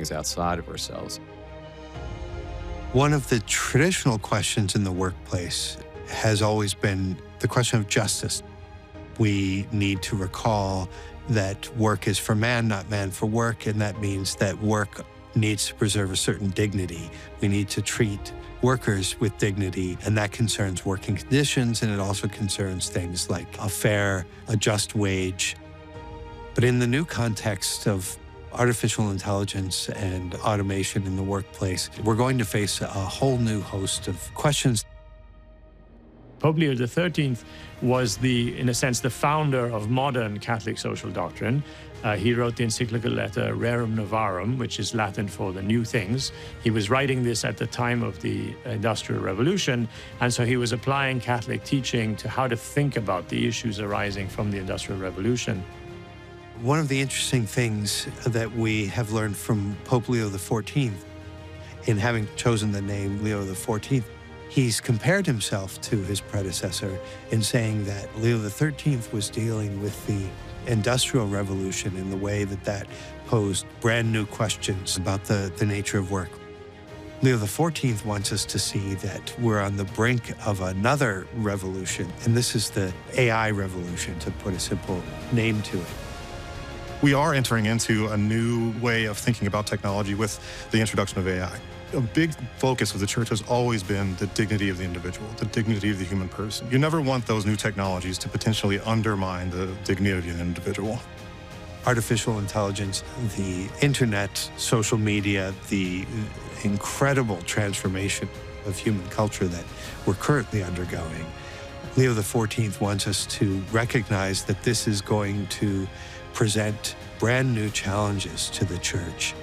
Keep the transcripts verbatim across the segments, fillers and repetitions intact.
things outside of ourselves. One of the traditional questions in the workplace has always been the question of justice. We need to recall that work is for man, not man for work, and that means that work needs to preserve a certain dignity. We need to treat workers with dignity, and that concerns working conditions, and it also concerns things like a fair, a just wage. But in the new context of artificial intelligence and automation in the workplace, we're going to face a whole new host of questions. Pope Leo the thirteenth was the, in a sense, the founder of modern Catholic social doctrine. Uh, he wrote the encyclical letter Rerum Novarum, which is Latin for the new things. He was writing this at the time of the Industrial Revolution, and so he was applying Catholic teaching to how to think about the issues arising from the Industrial Revolution. One of the interesting things that we have learned from Pope Leo the fourteenth, in having chosen the name Leo the fourteenth, he's compared himself to his predecessor in saying that Leo the thirteenth was dealing with the Industrial Revolution in the way that that posed brand new questions about the, the nature of work. Leo the fourteenth wants us to see that we're on the brink of another revolution, and this is the A I revolution, to put a simple name to it. We are entering into a new way of thinking about technology with the introduction of A I. A big focus of the church has always been the dignity of the individual, the dignity of the human person. You never want those new technologies to potentially undermine the dignity of the individual. Artificial intelligence, the internet, social media, the incredible transformation of human culture that we're currently undergoing. Leo the fourteenth wants us to recognize that this is going to present brand new challenges to the church.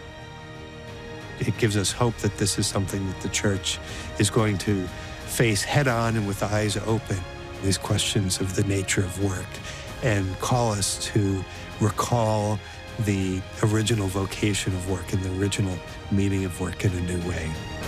It gives us hope that this is something that the church is going to face head on and with eyes open, these questions of the nature of work, and call us to recall the original vocation of work and the original meaning of work in a new way.